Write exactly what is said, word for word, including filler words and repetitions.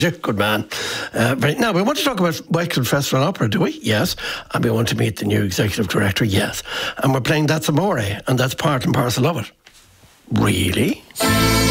Good man. Uh, right, now, we want to talk about Wexford Festival Opera, do we? Yes. And we want to meet the new executive director? Yes. And we're playing That's Amore, and that's part and parcel of it. Really?